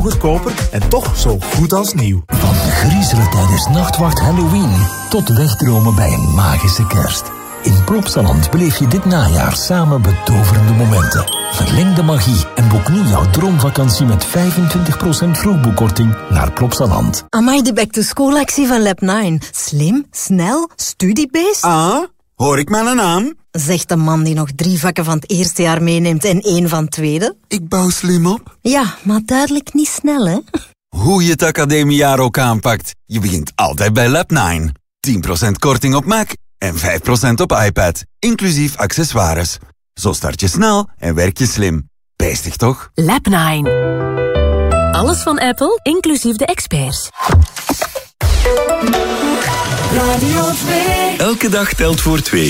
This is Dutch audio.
goedkoper en toch zo goed als nieuw. Van griezelen tijdens Nachtwacht Halloween tot wegdromen bij een magische kerst. In Plopsaland beleef je dit najaar samen betoverende momenten. Verleng de magie en boek nu jouw droomvakantie met 25% vroegboekkorting naar Plopsaland. Amai, de back-to-school actie van Lab9. Slim, snel, studiebeest. Ah, hoor ik mijn naam? Zegt de man die nog 3 vakken van het eerste jaar meeneemt en 1 van het tweede. Ik bouw slim op. Ja, maar duidelijk niet snel, hè? Hoe je het academiejaar ook aanpakt, je begint altijd bij Lab9. 10% korting op Mac en 5% op iPad, inclusief accessoires. Zo start je snel en werk je slim. Bijstig toch? Lab9. Alles van Apple, inclusief de experts. Radio 2. Elke dag telt voor 2.